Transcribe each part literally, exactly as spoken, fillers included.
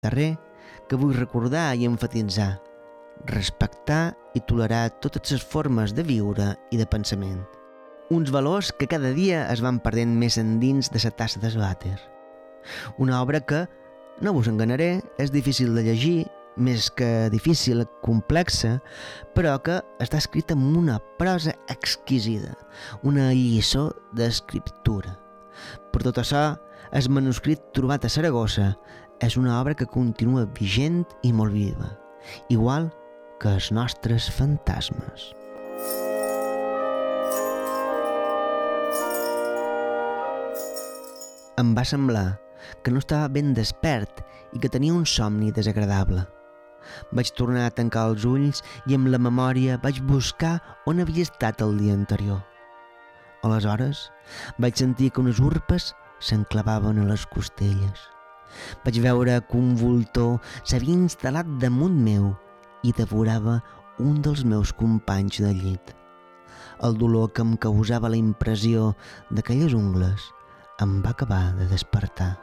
Darrer que vull recordar i enfatitzar, respectar i tolerar totes les formes de viure i de pensament. Uns valors que cada dia es van perdent més endins de la tassa del vàter. Una obra que, no vos enganaré, és difícil de llegir, més que difícil, complexa, però que està escrita amb una prosa exquisida, una lliçó d'escriptura. Per tot això, el manuscrit trobat a Saragossa és una obra que continua vigent i molt viva, igual que els nostres fantasmes. Em va semblar que no estava ben despert i que tenia un somni desagradable. Vaig tornar a tancar els ulls i amb la memòria vaig buscar on havia estat el dia anterior. Aleshores, vaig sentir que unes urpes s'enclavaven a les costelles. Vaig veure que un voltor s'havia instal·lat damunt meu i devorava un dels meus companys de llit. El dolor que em causava la impressió d'aquelles ungles em va acabar de despertar.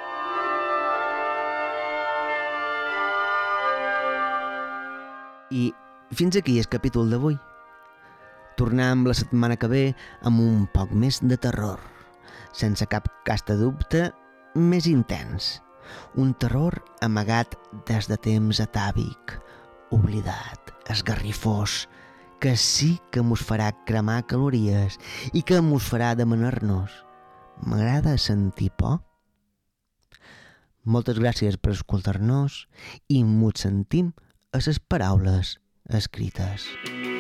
I fins aquí el capítol d'avui. Tornem la setmana que ve amb un poc més de terror, sense cap cas de dubte, més intens. Un terror amagat des de temps atàvic, oblidat, esgarrifós, que sí que mos farà cremar calories i que mos farà demanar-nos: m'agrada sentir por? Moltes gràcies per escoltar-nos i mos sentim a les paraules escrites.